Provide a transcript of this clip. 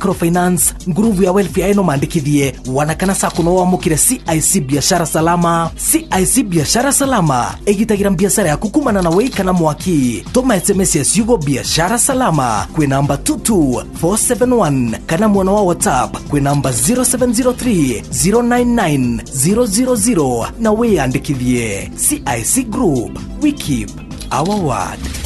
Microfinance nguruvu ya welfare eno mandikithie wanakana sakuno wa mukire CIC biashara salama. CIC biashara salama egitagira biashara ya kukumana na wei kana mwaki. Toma SMS ya Yugo biashara salama kwe namba 22471 kana mwana wa WhatsApp kwe namba 0703099000 na wei andikithie. CIC Group, we keep our word.